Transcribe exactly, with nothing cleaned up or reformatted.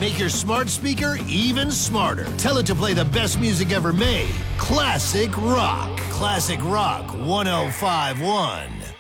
Make your smart speaker even smarter. Tell it to play the best music ever made. Classic Rock. Classic Rock one oh five point one.